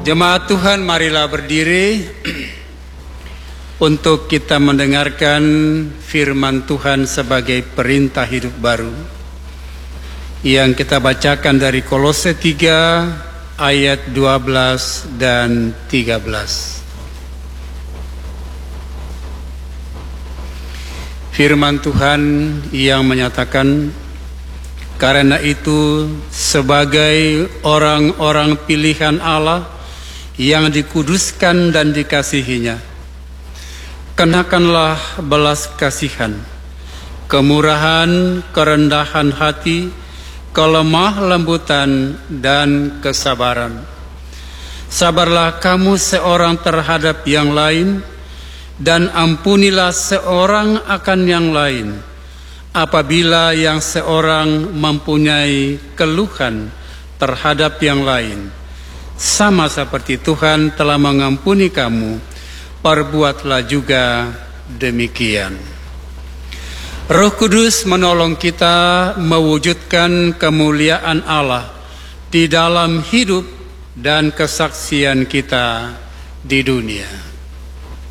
Jemaat Tuhan, marilah berdiri untuk kita mendengarkan firman Tuhan sebagai perintah hidup baru yang kita bacakan dari Kolose 3 ayat 12 dan 13. Firman Tuhan yang menyatakan, karena itu sebagai orang-orang pilihan Allah yang dikuduskan dan dikasihinya, kenakanlah belas kasihan, kemurahan, kerendahan hati, kelemah lembutan, dan kesabaran. Sabarlah kamu seorang terhadap yang lain, dan ampunilah seorang akan yang lain, apabila yang seorang mempunyai keluhan terhadap yang lain. Sama seperti Tuhan telah mengampuni kamu, perbuatlah juga demikian. Roh Kudus menolong kita mewujudkan kemuliaan Allah di dalam hidup dan kesaksian kita di dunia.